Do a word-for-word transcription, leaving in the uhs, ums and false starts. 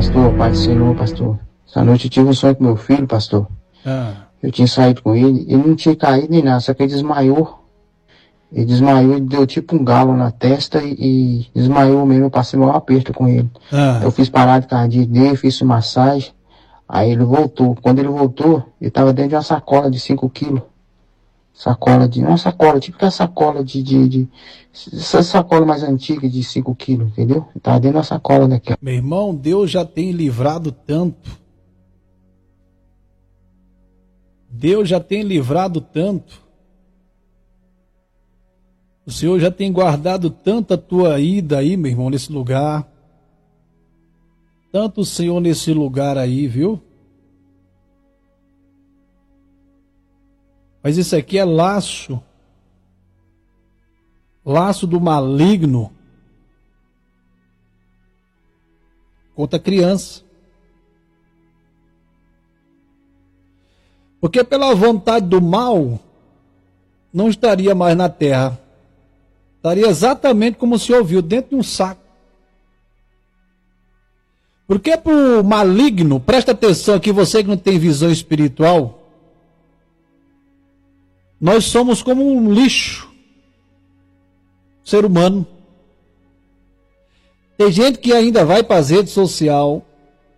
Pastor, Pai do Senhor, pastor. Essa noite eu tive um sonho com meu filho, pastor. Ah. Eu tinha saído com ele, ele não tinha caído nem nada, só que ele desmaiou. Ele desmaiou, ele deu tipo um galo na testa e, e desmaiou mesmo, eu passei um aperto com ele. Ah. Eu fiz parada cardíaca dele, fiz massagem, aí ele voltou. Quando ele voltou, ele estava dentro de uma sacola de cinco quilos. Sacola de, uma sacola, tipo aquela sacola de, de, de, essa sacola mais antiga de cinco quilos, entendeu? Ele tava dentro da sacola daquela. Meu irmão, Deus já tem livrado tanto. Deus já tem livrado tanto. O Senhor já tem guardado tanto a tua ida aí, meu irmão, nesse lugar. Tanto o Senhor nesse lugar aí, viu? Mas isso aqui é laço. Laço do maligno contra a criança. Porque pela vontade do mal, não estaria mais na terra. Estaria exatamente como o senhor viu, dentro de um saco. Porque para o maligno, presta atenção aqui, você que não tem visão espiritual, nós somos como um lixo, ser humano. Tem gente que ainda vai para as redes sociais,